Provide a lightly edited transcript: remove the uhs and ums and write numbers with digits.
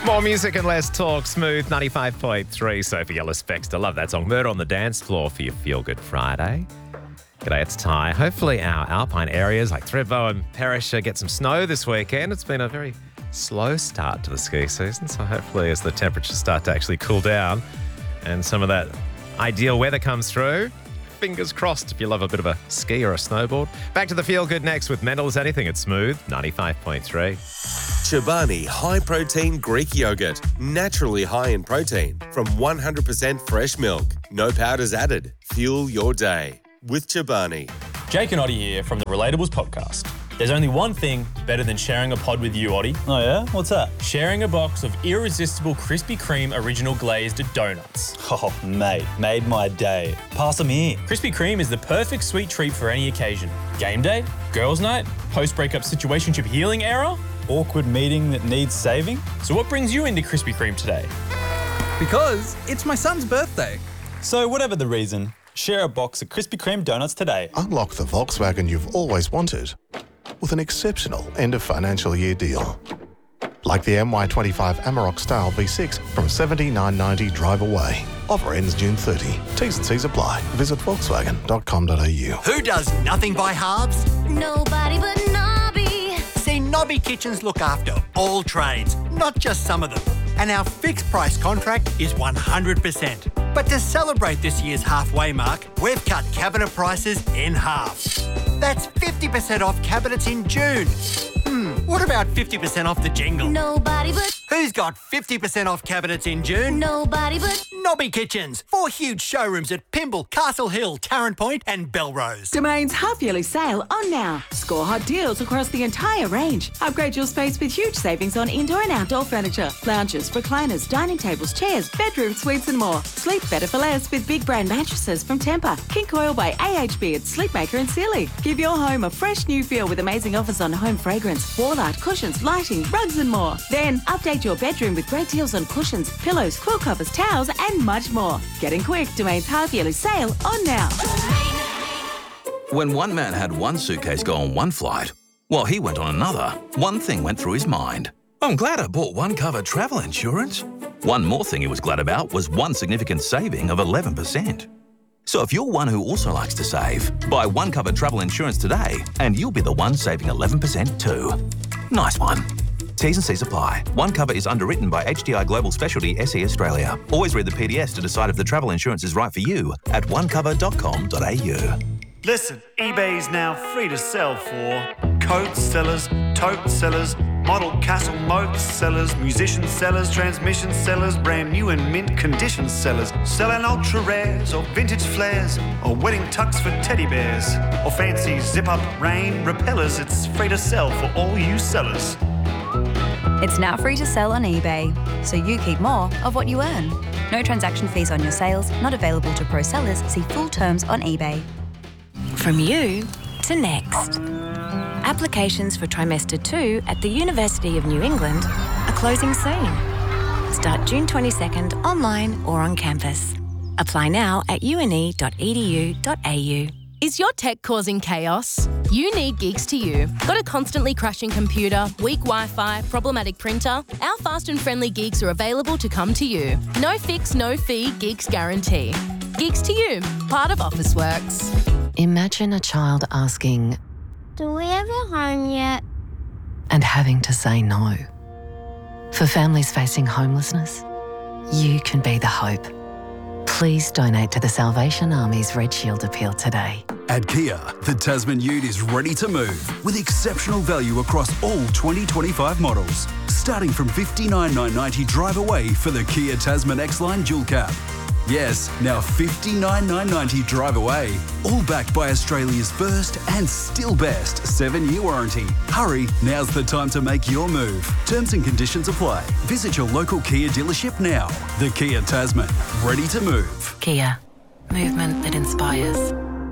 More music and less talk. Smooth 95.3. Sophie Ellis-Bextor. Love that song. Murder on the Dance Floor for your Feel Good Friday. G'day, it's Ty. Hopefully our alpine areas like Thredbo and Perisher get some snow this weekend. It's been a very slow start to the ski season, so hopefully as the temperatures start to actually cool down and some of that ideal weather comes through, fingers crossed if you love a bit of a ski or a snowboard. Back to the Feel Good next with Mental as Anything at Smooth 95.3. Chobani High Protein Greek Yogurt. Naturally high in protein from 100% fresh milk. No powders added. Fuel your day with Chobani. Jake and Oddie here from the Relatables podcast. There's only one thing better than sharing a pod with you, Oddie. Oh yeah? What's that? Sharing a box of irresistible Krispy Kreme original glazed donuts. Oh, mate, made my day. Pass them here. Krispy Kreme is the perfect sweet treat for any occasion. Game day, girls' night, post-breakup situationship healing era. Awkward meeting that needs saving? So what brings you into Krispy Kreme today? Because it's my son's birthday. So whatever the reason, share a box of Krispy Kreme donuts today. Unlock the Volkswagen you've always wanted with an exceptional end of financial year deal. Like the MY25 Amarok Style V6 from $79.90 drive away. Offer ends June 30. T's and C's apply. Visit volkswagen.com.au. Who does nothing by halves? Nobody but Nobby. See, Nobby Kitchens look after all trades, not just some of them. And our fixed price contract is 100%. But to celebrate this year's halfway mark, we've cut cabinet prices in half. That's 50% off cabinets in June. What about 50% off the jingle? Nobody but. Who's got 50% off cabinets in June? Nobody but. Nobby Kitchens. 4 huge showrooms at Pymble, Castle Hill, Tarrant Point and Belrose. Domain's half-yearly sale on now. Score hot deals across the entire range. Upgrade your space with huge savings on indoor and outdoor furniture, lounges, recliners, dining tables, chairs, bedroom suites and more. Sleep better for less with big brand mattresses from Tempur, King Coil by AHB at Sleepmaker and Sealy. Give your home a fresh new feel with amazing offers on home fragrance, wall art, cushions, lighting, rugs and more. Then update your bedroom with great deals on cushions, pillows, quilt covers, towels and much more. Get in quick. Domain's half-yearly sale on now. When one man had one suitcase go on one flight, while he went on another, one thing went through his mind. I'm glad I bought one cover travel insurance. One more thing he was glad about was one significant saving of 11%. So if you're one who also likes to save, buy one cover travel insurance today and you'll be the one saving 11% too. Nice one. T's and C's apply. One cover is underwritten by HDI Global Specialty SE Australia. Always read the PDS to decide if the travel insurance is right for you at onecover.com.au. Listen, eBay's now free to sell for coat sellers, tote sellers, model castle moat sellers, musician sellers, transmission sellers, brand new and mint condition sellers, selling ultra rares or vintage flares or wedding tux for teddy bears or fancy zip-up rain repellers. It's free to sell for all you sellers. It's now free to sell on eBay, so you keep more of what you earn. No transaction fees on your sales, not available to pro sellers. See full terms on eBay. From you to next. Applications for trimester 2 at the University of New England are closing soon. Start June 22nd online or on campus. Apply now at une.edu.au. Is your tech causing chaos? You need Geeks to You. Got a constantly crashing computer, weak Wi-Fi, problematic printer? Our fast and friendly Geeks are available to come to you. No fix, no fee, Geeks guarantee. Geeks to You, part of Officeworks. Imagine a child asking, Do we have a home yet? and having to say no. For families facing homelessness, you can be the hope. Please donate to the Salvation Army's Red Shield appeal today. At Kia, the Tasman Ute is ready to move with exceptional value across all 2025 models. Starting from $59,990 drive away for the Kia Tasman X-Line Dual Cab. Yes, now $59,990 drive away. All backed by Australia's first and still best 7-year warranty. Hurry, now's the time to make your move. Terms and conditions apply. Visit your local Kia dealership now. The Kia Tasman, ready to move. Kia, movement that inspires.